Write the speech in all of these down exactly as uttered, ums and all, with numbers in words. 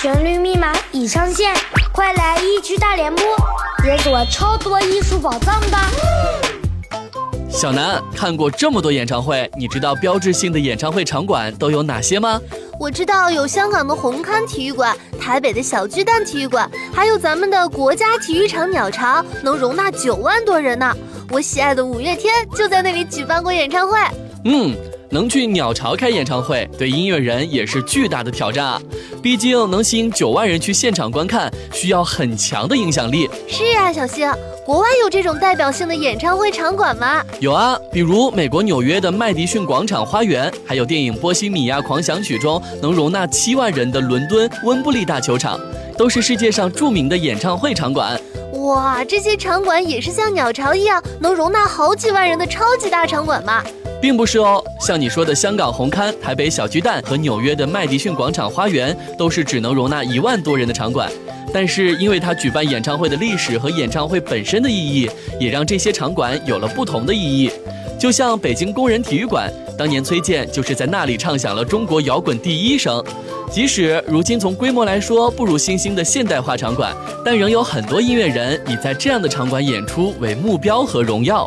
旋律密码已上线，快来一区大联播，解锁超多艺术宝藏吧！ 小南，看过这么多演唱会，你知道标志性的演唱会场馆都有哪些吗？ 我知道有香港的红磡体育馆，台北的小巨蛋体育馆，还有咱们的国家体育场鸟巢，能容纳九万多人呢。我喜爱的五月天就在那里举办过演唱会。 嗯，能去鸟巢开演唱会，对音乐人也是巨大的挑战啊！毕竟能吸引九万人去现场观看，需要很强的影响力。 是啊，小星，国外有这种代表性的演唱会场馆吗？ 有啊，比如美国纽约的麦迪逊广场花园，还有电影《波西米亚狂想曲》中能容纳七万人的伦敦温布利大球场，都是世界上著名的演唱会场馆。 哇，这些场馆也是像鸟巢一样能容纳好几万人的超级大场馆吗？ 并不是哦，像你说的香港红磡、台北小巨蛋和纽约的麦迪逊广场花园，都是只能容纳一万多人的场馆。但是因为它举办演唱会的历史和演唱会本身的意义，也让这些场馆有了不同的意义。就像北京工人体育馆，当年崔健就是在那里唱响了中国摇滚第一声。即使如今从规模来说不如新兴的现代化场馆，但仍有很多音乐人以在这样的场馆演出为目标和荣耀。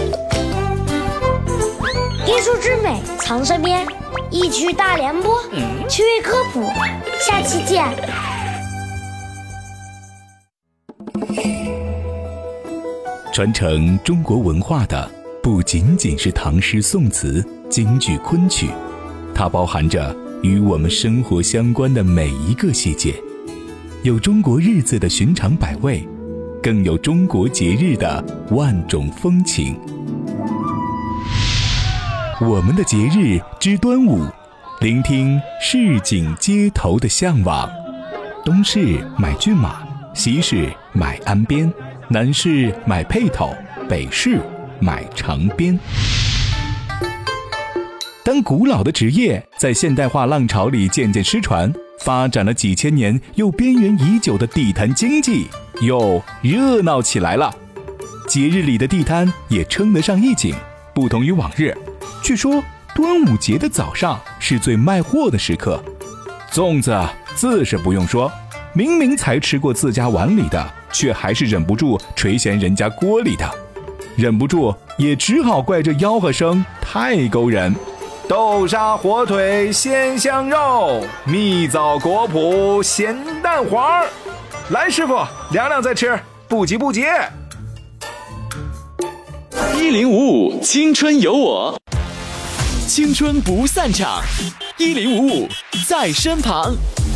艺术之美藏身边，一区大联播，趣味科普，下期见。 传承中国文化的不仅仅是唐诗宋词、京剧昆曲，它包含着与我们生活相关的每一个细节，有中国日子的寻常百味，更有中国节日的万种风情。我们的节日之端午，聆听市井街头的向往。东市买骏马，西市买鞍鞭，南市买辔头，北市买长鞭。当古老的职业在现代化浪潮里渐渐失传，发展了几千年又边缘已久的地摊经济又热闹起来了。节日里的地摊也称得上一景，不同于往日。据说端午节的早上是最卖货的时刻，粽子自是不用说，明明才吃过自家碗里的，却还是忍不住垂涎人家锅里的，忍不住也只好怪这吆喝声太勾人。豆沙火腿鲜香肉，蜜枣果脯咸蛋黄。来师傅，凉凉再吃，不急不急。 一零五五青春有我，青春不散场，一零五五在身旁。